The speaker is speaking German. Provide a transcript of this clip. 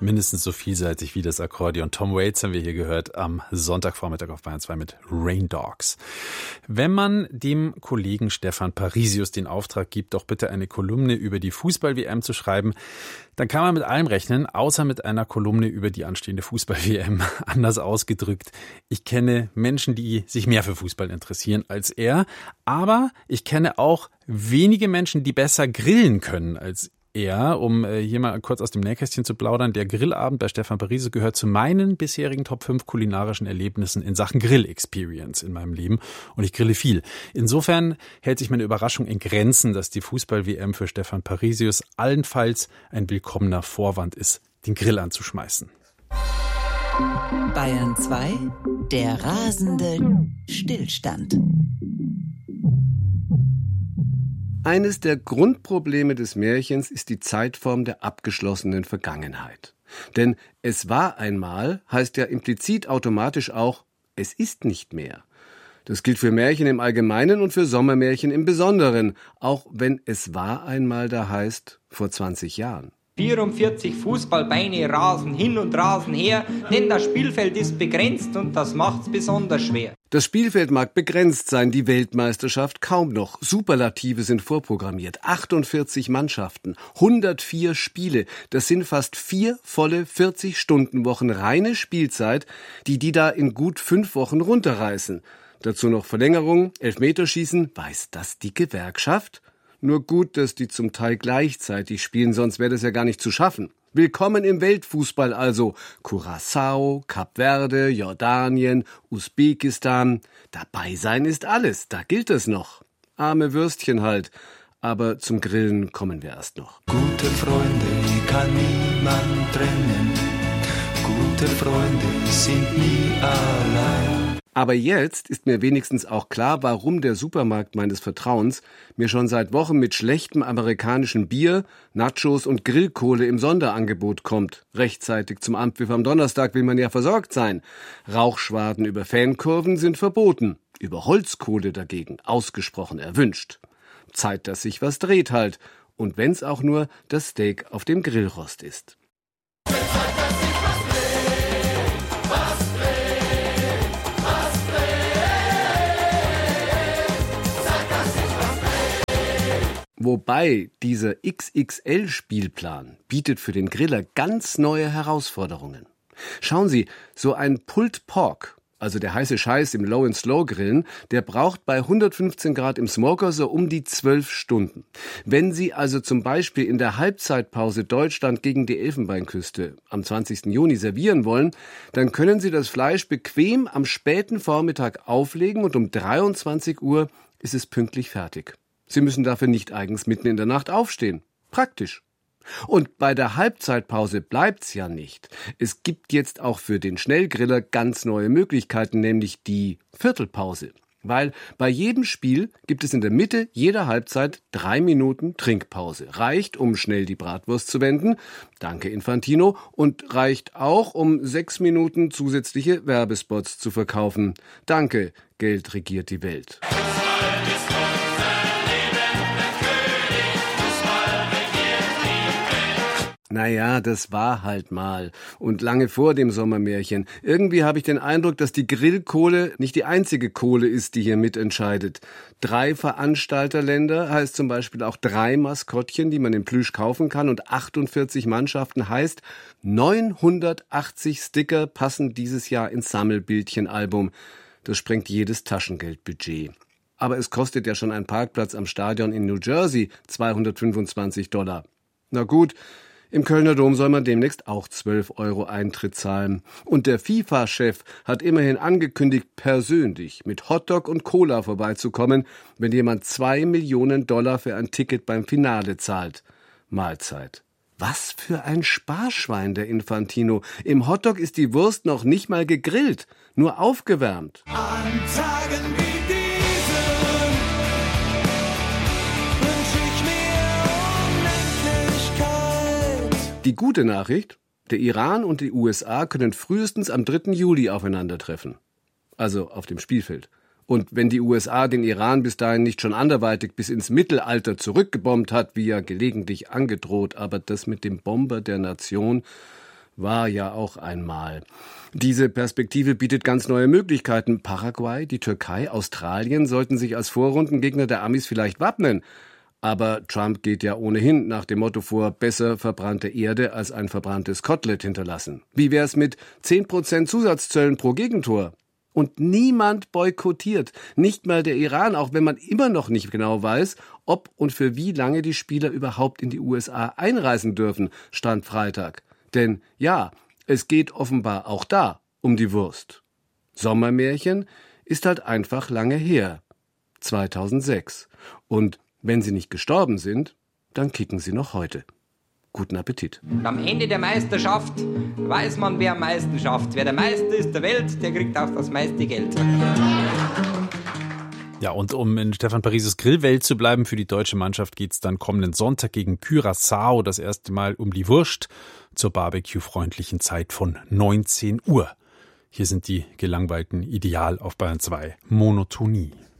mindestens so vielseitig wie das Akkordeon. Tom Waits haben wir hier gehört am Sonntagvormittag auf Bayern 2 mit Rain Dogs. Wenn man dem Kollegen Stefan Parisius den Auftrag gibt, doch bitte eine Kolumne über die Fußball-WM zu schreiben, dann kann man mit allem rechnen, außer mit einer Kolumne über die anstehende Fußball-WM. Anders ausgedrückt, ich kenne Menschen, die sich mehr für Fußball interessieren als er, aber ich kenne auch wenige Menschen, die besser grillen können als er. Um hier mal kurz aus dem Nähkästchen zu plaudern, der Grillabend bei Stefan Parisius gehört zu meinen bisherigen Top 5 kulinarischen Erlebnissen in Sachen Grill-Experience in meinem Leben. Und ich grille viel. Insofern hält sich meine Überraschung in Grenzen, dass die Fußball-WM für Stefan Parisius allenfalls ein willkommener Vorwand ist, den Grill anzuschmeißen. Bayern 2, der rasende Stillstand. Eines der Grundprobleme des Märchens ist die Zeitform der abgeschlossenen Vergangenheit. Denn es war einmal heißt ja implizit automatisch auch, es ist nicht mehr. Das gilt für Märchen im Allgemeinen und für Sommermärchen im Besonderen, auch wenn es war einmal da heißt, vor 20 Jahren. 44 Fußballbeine rasen hin und rasen her, denn das Spielfeld ist begrenzt und das macht's besonders schwer. Das Spielfeld mag begrenzt sein, die Weltmeisterschaft kaum noch. Superlative sind vorprogrammiert. 48 Mannschaften, 104 Spiele. Das sind fast 4 volle 40-Stunden-Wochen reine Spielzeit, die da in gut 5 Wochen runterreißen. Dazu noch Verlängerung, Elfmeterschießen. Weiß das die Gewerkschaft? Nur gut, dass die zum Teil gleichzeitig spielen, sonst wäre das ja gar nicht zu schaffen. Willkommen im Weltfußball also. Curaçao, Kap Verde, Jordanien, Usbekistan. Dabei sein ist alles, da gilt es noch. Arme Würstchen halt. Aber zum Grillen kommen wir erst noch. Gute Freunde kann niemand trennen. Gute Freunde sind nie allein. Aber jetzt ist mir wenigstens auch klar, warum der Supermarkt meines Vertrauens mir schon seit Wochen mit schlechtem amerikanischen Bier, Nachos und Grillkohle im Sonderangebot kommt. Rechtzeitig zum Ampfiff am Donnerstag will man ja versorgt sein. Rauchschwaden über Fankurven sind verboten. Über Holzkohle dagegen ausgesprochen erwünscht. Zeit, dass sich was dreht halt. Und wenn's auch nur das Steak auf dem Grillrost ist. Wobei dieser XXL-Spielplan bietet für den Griller ganz neue Herausforderungen. Schauen Sie, so ein Pulled Pork, also der heiße Scheiß im Low-and-Slow-Grillen, der braucht bei 115 Grad im Smoker so um die 12 Stunden. Wenn Sie also zum Beispiel in der Halbzeitpause Deutschland gegen die Elfenbeinküste am 20. Juni servieren wollen, dann können Sie das Fleisch bequem am späten Vormittag auflegen und um 23 Uhr ist es pünktlich fertig. Sie müssen dafür nicht eigens mitten in der Nacht aufstehen. Praktisch. Und bei der Halbzeitpause bleibt's ja nicht. Es gibt jetzt auch für den Schnellgriller ganz neue Möglichkeiten, nämlich die Viertelpause. Weil bei jedem Spiel gibt es in der Mitte jeder Halbzeit 3 Minuten Trinkpause. Reicht, um schnell die Bratwurst zu wenden. Danke, Infantino. Und reicht auch, um 6 Minuten zusätzliche Werbespots zu verkaufen. Danke, Geld regiert die Welt. Naja, das war halt mal. Und lange vor dem Sommermärchen. Irgendwie habe ich den Eindruck, dass die Grillkohle nicht die einzige Kohle ist, die hier mitentscheidet. 3 Veranstalterländer heißt zum Beispiel auch 3 Maskottchen, die man im Plüsch kaufen kann. Und 48 Mannschaften heißt 980 Sticker passen dieses Jahr ins Sammelbildchenalbum. Das sprengt jedes Taschengeldbudget. Aber es kostet ja schon ein Parkplatz am Stadion in New Jersey $225. Na gut, im Kölner Dom soll man demnächst auch 12 € Eintritt zahlen. Und der FIFA-Chef hat immerhin angekündigt, persönlich mit Hotdog und Cola vorbeizukommen, wenn jemand $2 Millionen für ein Ticket beim Finale zahlt. Mahlzeit. Was für ein Sparschwein, der Infantino. Im Hotdog ist die Wurst noch nicht mal gegrillt, nur aufgewärmt. An Tagen wie diesen wünsch ich mir Unendlichkeit. Die gute Nachricht, der Iran und die USA können frühestens am 3. Juli aufeinandertreffen. Also auf dem Spielfeld. Und wenn die USA den Iran bis dahin nicht schon anderweitig bis ins Mittelalter zurückgebombt hat, wie ja gelegentlich angedroht, aber das mit dem Bomber der Nation, war ja auch einmal. Diese Perspektive bietet ganz neue Möglichkeiten. Paraguay, die Türkei, Australien sollten sich als Vorrundengegner der Amis vielleicht wappnen. Aber Trump geht ja ohnehin nach dem Motto vor, besser verbrannte Erde als ein verbranntes Kotelett hinterlassen. Wie wär's mit 10% Zusatzzöllen pro Gegentor? Und niemand boykottiert, nicht mal der Iran, auch wenn man immer noch nicht genau weiß, ob und für wie lange die Spieler überhaupt in die USA einreisen dürfen, stand Freitag. Denn ja, es geht offenbar auch da um die Wurst. Sommermärchen ist halt einfach lange her. 2006. Und wenn sie nicht gestorben sind, dann kicken sie noch heute. Guten Appetit. Und am Ende der Meisterschaft weiß man, wer am meisten schafft. Wer der Meister ist der Welt, der kriegt auch das meiste Geld. Ja, und um in Stefan Parisius Grillwelt zu bleiben, für die deutsche Mannschaft geht's dann kommenden Sonntag gegen Curaçao das erste Mal um die Wurst zur barbecue-freundlichen Zeit von 19 Uhr. Hier sind die Gelangweilten ideal auf Bayern 2. Monotonie.